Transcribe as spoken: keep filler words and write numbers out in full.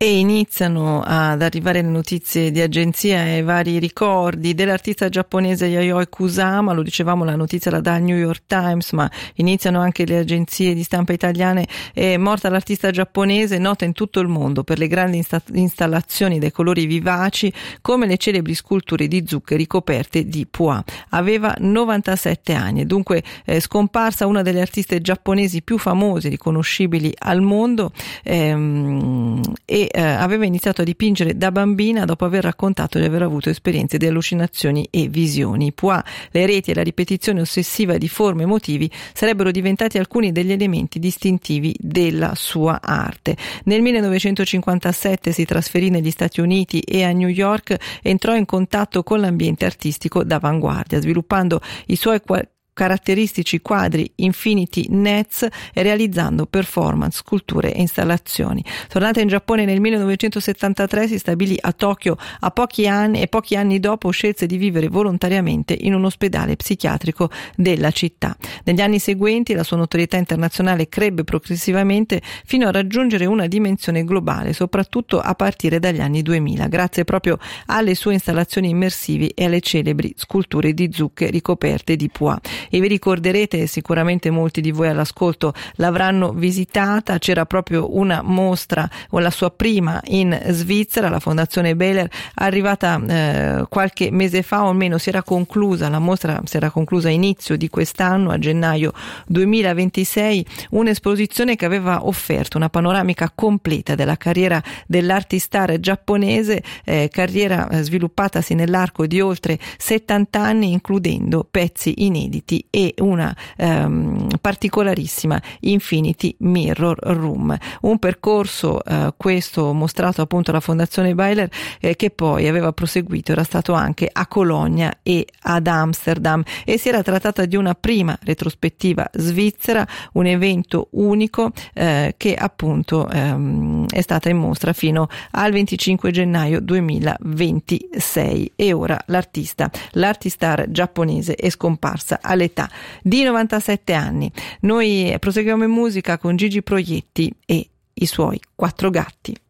E iniziano ad arrivare le notizie di agenzia e vari ricordi dell'artista giapponese Yayoi Kusama. Lo dicevamo, la notizia la dà il New York Times, ma iniziano anche le agenzie di stampa italiane. È morta l'artista giapponese, nota in tutto il mondo per le grandi insta- installazioni dai colori vivaci, come le celebri sculture di zucche ricoperte di pois. Aveva novantasette anni e dunque eh, scomparsa una delle artiste giapponesi più famose e riconoscibili al mondo, ehm, e Eh, aveva iniziato a dipingere da bambina dopo aver raccontato di aver avuto esperienze di allucinazioni e visioni. Pois, le reti e la ripetizione ossessiva di forme e motivi sarebbero diventati alcuni degli elementi distintivi della sua arte. Nel millenovecentocinquantasette si trasferì negli Stati Uniti e a New York entrò in contatto con l'ambiente artistico d'avanguardia, sviluppando i suoi caratteristici quadri Infinity Nets e realizzando performance, sculture e installazioni. Tornata in Giappone nel millenovecentosettantatré, si stabilì a Tokyo a pochi anni e pochi anni dopo scelse di vivere volontariamente in un ospedale psichiatrico della città. Negli anni seguenti la sua notorietà internazionale crebbe progressivamente fino a raggiungere una dimensione globale, soprattutto a partire dagli anni duemila, grazie proprio alle sue installazioni immersivi e alle celebri sculture di zucche ricoperte di pois. E vi ricorderete, sicuramente molti di voi all'ascolto l'avranno visitata, c'era proprio una mostra, o la sua prima, in Svizzera, la Fondazione Beller, arrivata eh, qualche mese fa, o almeno si era conclusa, la mostra si era conclusa a inizio di quest'anno, a gennaio duemilaventisei, un'esposizione che aveva offerto una panoramica completa della carriera dell'artistar giapponese, eh, carriera sviluppatasi nell'arco di oltre settanta anni, includendo pezzi inediti e una ehm, particolarissima Infinity Mirror Room. Un percorso eh, questo mostrato appunto alla Fondazione Beller, eh, che poi aveva proseguito, era stato anche a Cologna e ad Amsterdam, e si era trattata di una prima retrospettiva svizzera, un evento unico eh, che appunto ehm, è stata in mostra fino al venticinque gennaio duemilaventisei. E ora l'artista, l'artistar giapponese è scomparsa all'età di novantasette anni. Noi proseguiamo in musica con Gigi Proietti e i suoi quattro gatti.